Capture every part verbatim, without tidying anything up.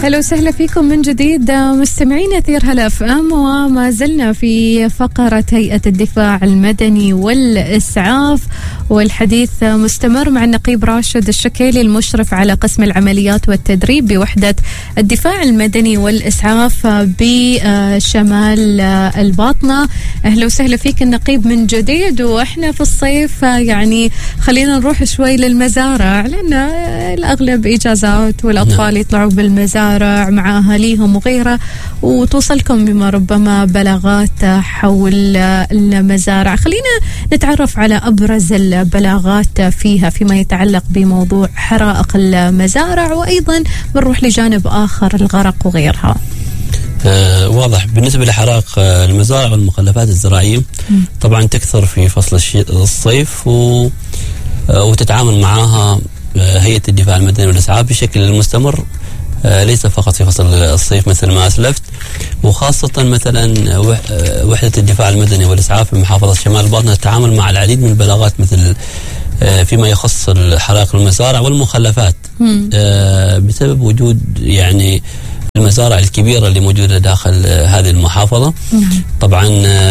هلا وسهلا فيكم من جديد مستمعين أثير هلا اف ام، وما زلنا في فقرة هيئة الدفاع المدني والإسعاف، والحديث مستمر مع النقيب راشد الشكيلي المشرف على قسم العمليات والتدريب بوحدة الدفاع المدني والإسعاف بشمال الباطنة. أهلا وسهلا فيك النقيب من جديد. وإحنا في الصيف يعني خلينا نروح شوي للمزارع، لأن الأغلب إجازات والأطفال يطلعوا بالمزارع مع أهاليهم وغيره، وتوصلكم بما ربما بلاغات حول المزارع. خلينا نتعرف على أبرز البلاغات فيها فيما يتعلق بموضوع حرائق المزارع، وأيضا بنروح لجانب آخر الغرق وغيرها. آه واضح. بالنسبة لحرائق المزارع والمخلفات الزراعية طبعا تكثر في فصل الصيف و وتتعامل معها هيئة الدفاع المدني والإسعاف بشكل مستمر، ليس فقط في فصل الصيف مثل ما أسلفت، وخاصة مثلا وحدة الدفاع المدني والإسعاف بمحافظة شمال الباطنة تتعامل مع العديد من البلاغات مثل فيما يخص حرائق المزارع والمخلفات بسبب وجود يعني المزارع الكبيرة اللي موجودة داخل هذه المحافظة. طبعا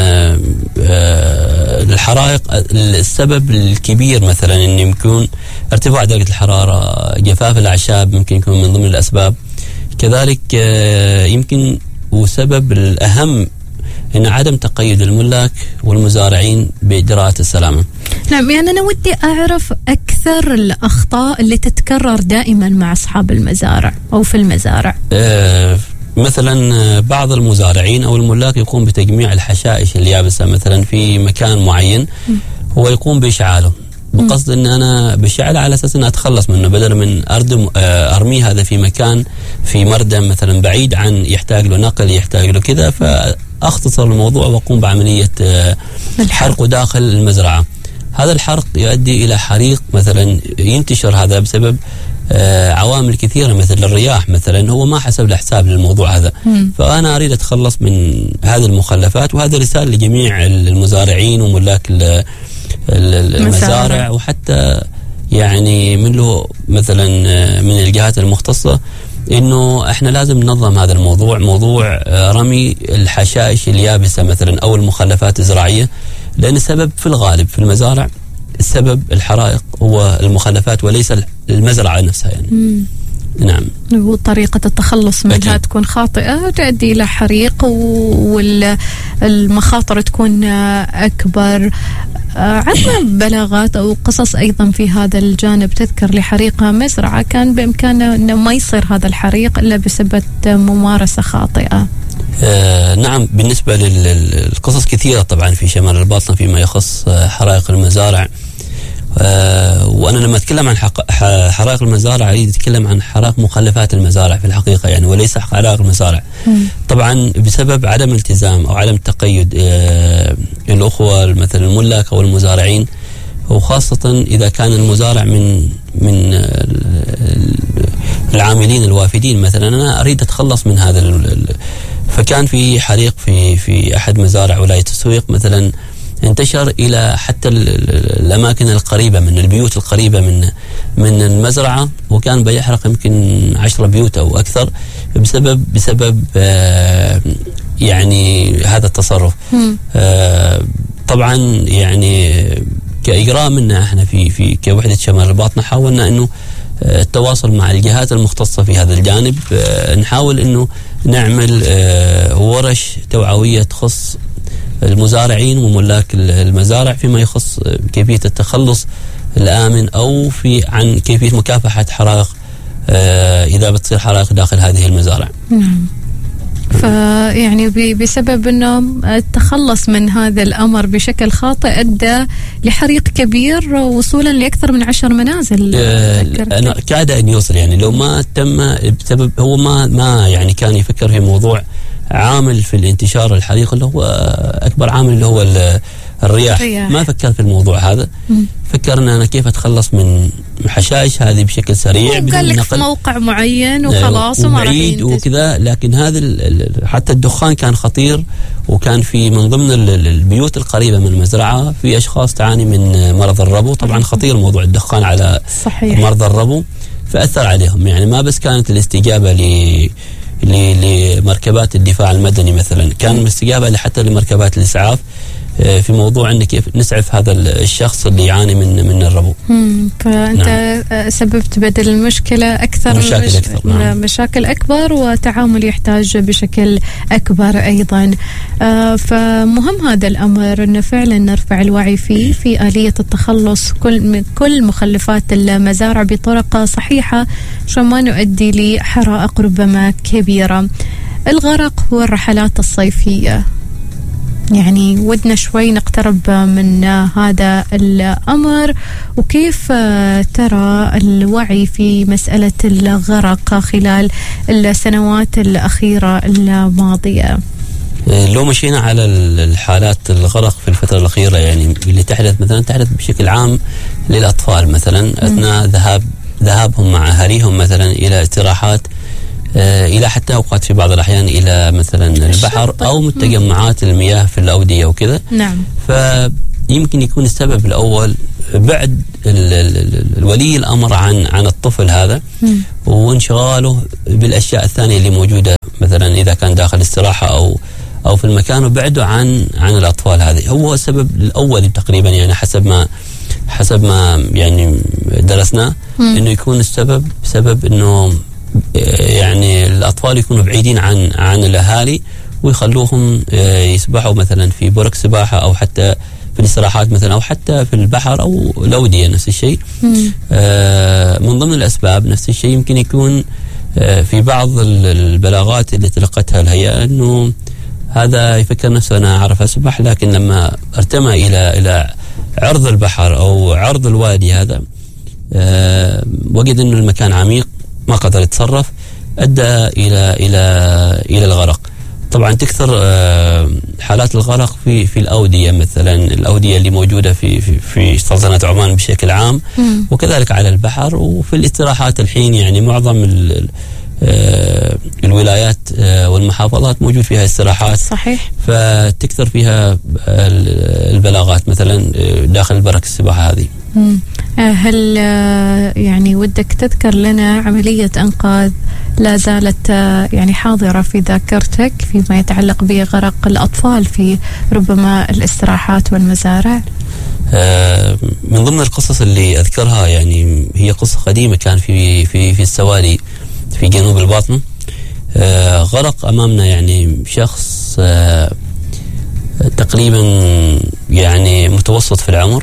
الحرائق السبب الكبير مثلا أن يكون ارتفاع درجة الحرارة، جفاف الأعشاب ممكن يكون من ضمن الأسباب، كذلك يمكن وسبب الأهم أن عدم تقيد الملاك والمزارعين بإجراءات السلامة. نعم، يعني أنا ودي أعرف أكثر الأخطاء اللي تتكرر دائما مع أصحاب المزارع أو في المزارع. آه مثلا بعض المزارعين أو الملاك يقوم بتجميع الحشائش اليابسة مثلا في مكان معين، هو يقوم بإشعاله بقصد أن أنا بشعل على أساس أن أتخلص منه، بدل من أردم أرمي هذا في مكان في مردم مثلا بعيد عن يحتاج له نقل يحتاج له كذا، فأختصر الموضوع وأقوم بعملية حرق داخل المزرعة. هذا الحرق يؤدي إلى حريق مثلا ينتشر، هذا بسبب عوامل كثيرة مثل الرياح مثلا، هو ما حسب الحساب للموضوع هذا. مم. فأنا أريد أتخلص من هذه المخلفات، وهذا رسالة لجميع المزارعين وملاك المزارع وحتى يعني من له مثلا من الجهات المختصة، إنه إحنا لازم ننظم هذا الموضوع، موضوع رمي الحشائش اليابسة مثلا أو المخلفات الزراعية، لأن السبب في الغالب في المزارع السبب الحرائق هو المخلفات وليس المزرعة نفسها يعني. مم. نعم. وطريقة التخلص منها أكيد تكون خاطئة تؤدي إلى حريق والمخاطر تكون أكبر. عندنا بلاغات أو قصص أيضا في هذا الجانب تذكر لحريق مزرعة كان بإمكانه أنه ما يصير هذا الحريق إلا بسبب ممارسة خاطئة. آه نعم، بالنسبة للقصص كثيرة طبعا في شمال الباطنة فيما يخص حرائق المزارع. آه وأنا لما أتكلم عن حرائق المزارع أريد أتكلم عن حرائق مخلفات المزارع في الحقيقة يعني، وليس حرائق المزارع. مم. طبعا بسبب عدم التزام أو عدم تقيد آه الأخوة مثلا الملاك أو المزارعين، وخاصة إذا كان المزارع من من آه العاملين الوافدين مثلا، أنا أريد أتخلص من هذا. فكان في حريق في في أحد مزارع ولاية السويق مثلا، انتشر إلى حتى الأماكن القريبة من البيوت القريبة من من المزرعة، وكان بيحرق يمكن عشرة بيوت أو أكثر بسبب بسبب آه يعني هذا التصرف. آه طبعا يعني كإجراء منا احنا في في كوحدة شمال الباطنة حاولنا إنه التواصل مع الجهات المختصة في هذا الجانب، آه نحاول إنه نعمل آه ورش توعوية تخص المزارعين وملاك المزارع فيما يخص كيفية التخلص الآمن أو في عن كيفية مكافحة حرائق آه إذا بتصير حرائق داخل هذه المزارع. نعم. فيعني بسبب أنه التخلص من هذا الأمر بشكل خاطئ أدى لحريق كبير وصولا لأكثر من عشر منازل. آه أنا كاد أن يوصل يعني لو ما تم بسبب هو ما ما يعني كان يفكر في موضوع عامل في الانتشار الحريق اللي هو أكبر عامل اللي هو الرياح. الرياح. ما فكر في الموضوع هذا. م. فكرنا أنا كيف أتخلص من حشائش هذه بشكل سريع، قال لك في موقع معين وخلاص وما راح ينتج وكذا، لكن هذا حتى الدخان كان خطير، وكان في من ضمن البيوت القريبة من المزرعة في أشخاص تعاني من مرض الربو. طبعا خطير موضوع الدخان على صحيح. مرض الربو، فأثر عليهم. يعني ما بس كانت الاستجابة ل لمركبات الدفاع المدني مثلا، كان الاستجابة حتى لمركبات الإسعاف في موضوع أن كيف نسعف هذا الشخص اللي يعاني من من الربو. فأنت نعم. سببت بدل المشكلة أكثر مشاكل مش... أكثر نعم. مشاكل أكبر وتعامل يحتاج بشكل أكبر أيضا. آه فمهم هذا الأمر أن فعلا نرفع الوعي فيه في آلية التخلص كل من كل مخلفات المزارع بطرق صحيحة عشان ما نؤدي لحرائق ربما كبيرة. الغرق والرحلات الصيفية، يعني ودنا شوي نقترب من هذا الأمر، وكيف ترى الوعي في مسألة الغرق خلال السنوات الأخيرة الماضية؟ لو مشينا على الحالات الغرق في الفترة الأخيرة يعني اللي تحدث مثلا تحدث بشكل عام للأطفال مثلا أثناء ذهاب ذهابهم مع أهاليهم مثلا إلى استراحات إلى حتى أوقات في بعض الأحيان إلى مثلا البحر أو متجمعات المياه في الأودية وكذا. نعم. فيمكن يكون السبب الأول بعد الولي الأمر عن عن الطفل هذا مم. وانشغاله بالأشياء الثانية اللي موجودة مثلا إذا كان داخل استراحة أو أو في المكان، وبعده عن عن الأطفال. هذه هو السبب الأول تقريبا، يعني حسب ما حسب ما يعني درسنا مم. إنه يكون السبب سبب إنه يعني الأطفال يكونوا بعيدين عن عن الأهالي ويخلوهم يسبحوا مثلا في برك سباحة أو حتى في الاستراحات مثلا أو حتى في البحر أو الأودية نفس الشيء. آه من ضمن الأسباب نفس الشيء يمكن يكون آه في بعض البلاغات اللي تلقتها الهيئة إنه هذا يفكر نفسه أنا أعرف أسبح، لكن لما ارتمى إلى إلى عرض البحر أو عرض الوادي هذا آه وجد إنه المكان عميق ما قدر يتصرف، أدى إلى إلى إلى الغرق. طبعا تكثر حالات الغرق في في الأودية مثلا، الأودية اللي موجودة في في في سلطنة عمان بشكل عام مم. وكذلك على البحر وفي الاستراحات الحين. يعني معظم الولايات والمحافظات موجود فيها استراحات صحيح، فتكثر فيها البلاغات مثلا داخل البرك السباحة هذه. مم. هل يعني ودك تذكر لنا عملية إنقاذ لا زالت يعني حاضرة في ذاكرتك فيما يتعلق بغرق الأطفال في ربما الاستراحات والمزارع؟ آه من ضمن القصص اللي أذكرها يعني هي قصة قديمة، كان في في في السوالي في جنوب الباطنة. آه غرق أمامنا يعني شخص آه تقريبا يعني متوسط في العمر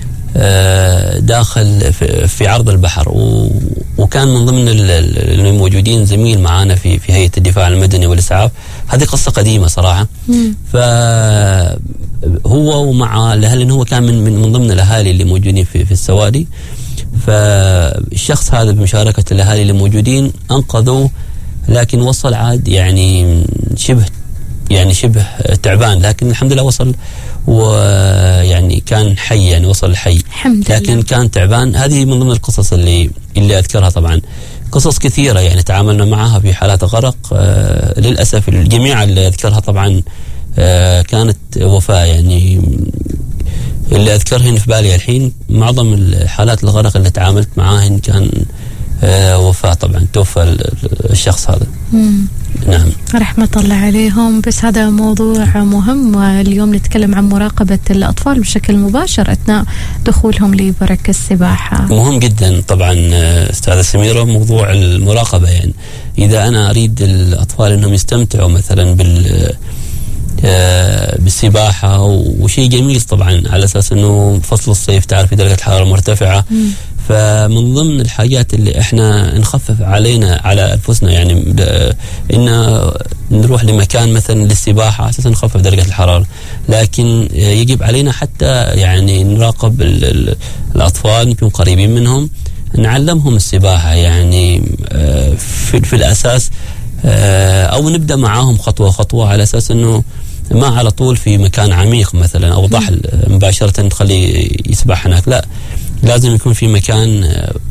داخل في عرض البحر، وكان من ضمن الموجودين زميل معانا في في هيئة الدفاع المدني والإسعاف. هذه قصة قديمة صراحة. فهو ومع الأهل، إنه هو كان من من ضمن الأهالي اللي موجودين في في السوادي. فالشخص هذا بمشاركة الأهالي اللي موجودين أنقذوه، لكن وصل عاد يعني شبه يعني شبه تعبان، لكن الحمد لله وصل ويعني كان حي، يعني وصل حي لكن الله. كان تعبان. هذه من ضمن القصص اللي اللي أذكرها. طبعا قصص كثيرة يعني تعاملنا معها في حالات غرق. آه للأسف الجميع اللي أذكرها طبعا آه كانت وفاة. يعني اللي أذكرهن في بالي الحين معظم الحالات الغرق اللي تعاملت معاهن كان آه وفاة. طبعا توفى الشخص هذا. مم. نعم رحمة الله عليهم. بس هذا موضوع مهم، اليوم نتكلم عن مراقبة الأطفال بشكل مباشر أثناء دخولهم لبرك السباحة. مهم جدا طبعا أستاذة سميرة موضوع المراقبة. يعني إذا أنا أريد الأطفال أنهم يستمتعوا مثلا بال بالسباحة، وشيء جميل طبعا على أساس أنه فصل الصيف تعرف درجة الحرارة مرتفعة. م. فمن ضمن الحاجات اللي احنا نخفف علينا على انفسنا يعني ان نروح لمكان مثلا للسباحه على اساس نخفف درجه الحراره، لكن يجب علينا حتى يعني نراقب الاطفال، نكون قريبين منهم، نعلمهم السباحه يعني في, في الاساس، او نبدا معاهم خطوه خطوه على اساس انه ما على طول في مكان عميق مثلا او ضحل مباشره تخليه يسبح هناك. لا، لازم يكون في مكان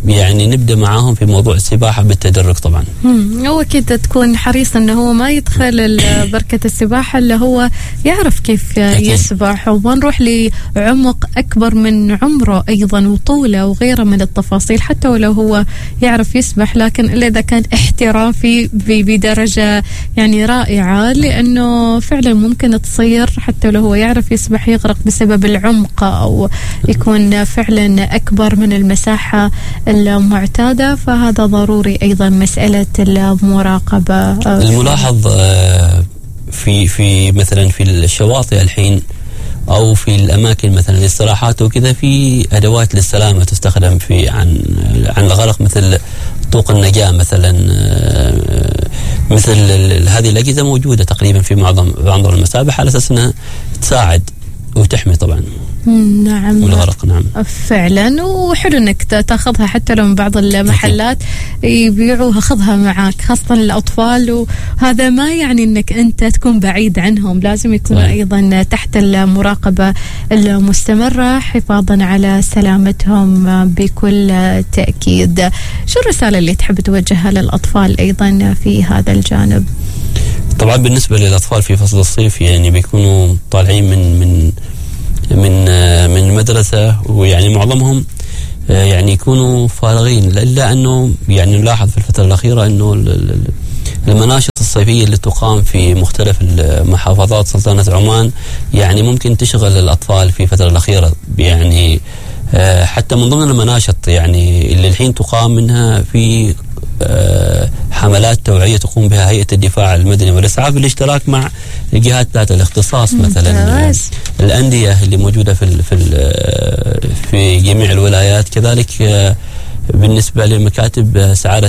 يعني نبدأ معاهم في موضوع السباحة بالتدرج طبعا. هو كده تكون حريص أنه هو ما يدخل بركة السباحة اللي هو يعرف كيف أكيد. يسبح، وما نروح لعمق أكبر من عمره أيضا وطوله وغيره من التفاصيل، حتى ولو هو يعرف يسبح، لكن إلا إذا كان احترافي بدرجة يعني رائعة، لأنه فعلا ممكن تصير حتى لو هو يعرف يسبح يغرق بسبب العمق، أو يكون فعلا أكبر من المساحة المعتادة. فهذا ضروري أيضا مسألة المراقبة. الملاحظ في في مثلا في الشواطئ الحين أو في الأماكن مثلا الاستراحات وكذا، في أدوات للسلامة تستخدم في عن عن الغرق، مثل طوق النجاة مثلا، مثل هذه الأجهزة موجودة تقريبا في معظم معظم المسابح على أساس أنها تساعد وتحمي طبعا. نعم والغرق. نعم فعلا، وحلو انك تاخذها حتى لو من بعض المحلات يبيعوها، خذها معك خاصة الأطفال، وهذا ما يعني انك انت تكون بعيد عنهم، لازم يكون نعم. ايضا تحت المراقبة المستمرة حفاظا على سلامتهم بكل تأكيد. شو الرسالة اللي تحب توجهها للأطفال ايضا في هذا الجانب؟ طبعا بالنسبة للأطفال في فصل الصيف يعني بيكونوا طالعين من من من من المدرسة، ويعني معظمهم يعني يكونوا فارغين، إلا أنه يعني نلاحظ في الفترة الأخيرة أنه المناشط الصيفية اللي تقام في مختلف المحافظات سلطنة عمان يعني ممكن تشغل الأطفال في الفترة الأخيرة. يعني حتى من ضمن المناشط يعني اللي الحين تقام منها في حملات توعية تقوم بها هيئة الدفاع المدني والإسعاف بالاشتراك مع الجهات ذات الاختصاص، مثلا الأندية اللي موجودة في في في جميع الولايات، كذلك بالنسبة لمكاتب سعادة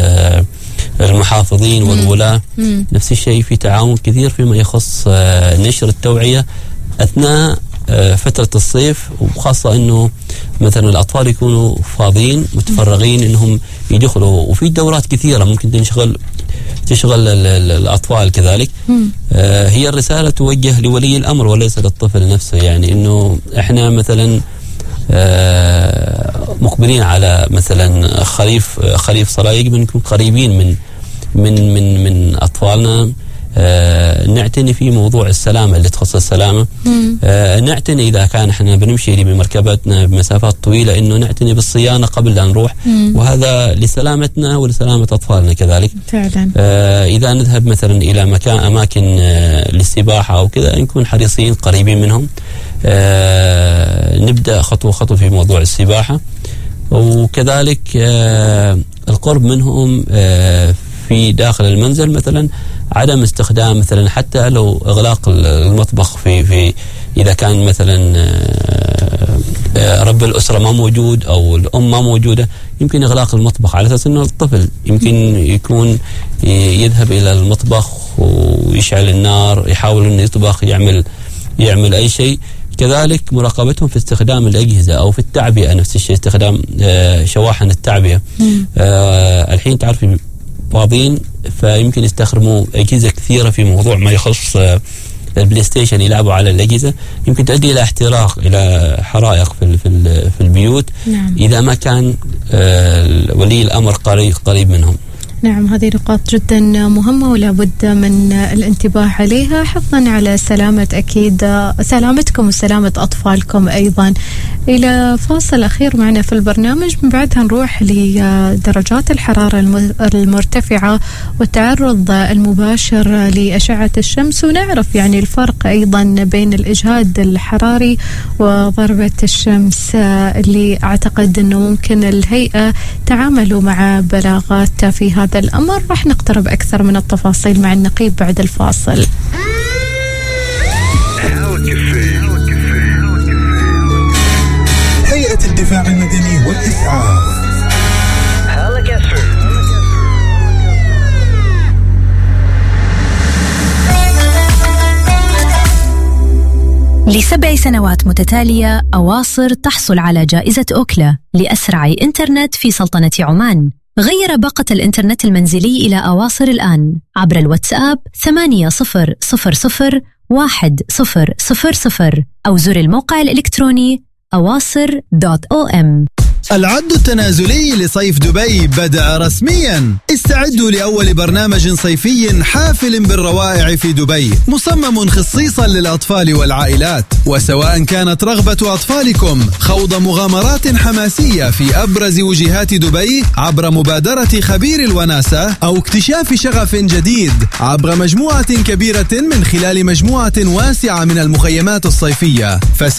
المحافظين والولاة نفس الشيء، في تعاون كثير فيما يخص نشر التوعية أثناء فترة الصيف، وخاصة انه مثلا الاطفال يكونوا فاضيين متفرغين انهم يدخلوا، وفي دورات كثيرة ممكن تشغل تشغل الاطفال كذلك. آه هي الرسالة توجه لولي الامر وليس للطفل نفسه، يعني انه احنا مثلا آه مقبلين على مثلا خريف خريف صلاة، يجب ان نكون قريبين من من من من اطفالنا. آه نعتني في موضوع السلامة اللي تخص السلامة. آه نعتني إذا كان احنا بنمشي بمركبتنا بمسافات طويلة إنه نعتني بالصيانة قبل أن نروح، مم. وهذا لسلامتنا ولسلامة أطفالنا كذلك. فعلا. آه إذا نذهب مثلا إلى مكان أماكن آه للسباحة أو كذا نكون حريصين قريبين منهم. آه نبدأ خطوة خطوة في موضوع السباحة، وكذلك آه القرب منهم آه في داخل المنزل، مثلا عدم استخدام مثلا حتى لو اغلاق المطبخ في في اذا كان مثلا رب الاسره ما موجود او الام ما موجوده، يمكن اغلاق المطبخ على اساس انه الطفل يمكن يكون يذهب الى المطبخ ويشعل النار، يحاول انه يطبخ، يعمل يعمل اي شيء. كذلك مراقبتهم في استخدام الأجهزة أو في التعبئة، نفس الشيء استخدام شواحن التعبئة. آه الحين تعرفي فاضيين، فيمكن يستخدموا أجهزة كثيرة في موضوع ما يخص البلاي ستيشن، يلعبوا على الأجهزة، يمكن تؤدي إلى احتراق، إلى حرائق في في في البيوت. نعم. إذا ما كان ولي الأمر قريب قريب منهم. نعم، هذه نقاط جدا مهمة ولا بد من الانتباه عليها حفظا على سلامة أكيد سلامتكم وسلامة أطفالكم أيضا. إلى فاصل أخير معنا في البرنامج، من بعدها نروح لدرجات الحرارة المرتفعة والتعرض المباشر لأشعة الشمس، ونعرف يعني الفرق أيضا بين الإجهاد الحراري وضربة الشمس اللي أعتقد أنه ممكن الهيئة تعاملوا مع بلاغات في هذا الأمر. راح نقترب أكثر من التفاصيل مع النقيب بعد الفاصل. هيئة الدفاع المدني والإسعاف. لسبع سنوات متتالية أواصر تحصل على جائزة أوكلا لأسرع إنترنت في سلطنة عمان. غير باقة الإنترنت المنزلي إلى أواصر الآن عبر الواتساب ثمانية صفر صفر صفر واحد صفر صفر صفر أو زر الموقع الإلكتروني أواصر دوت أو إم. العد التنازلي لصيف دبي بدأ رسميا. استعدوا لأول برنامج صيفي حافل بالروائع في دبي، مصمم خصيصا للأطفال والعائلات. وسواء كانت رغبة أطفالكم خوض مغامرات حماسية في أبرز وجهات دبي عبر مبادرة خبير الوناسة، أو اكتشاف شغف جديد عبر مجموعة كبيرة من خلال مجموعة واسعة من المخيمات الصيفية،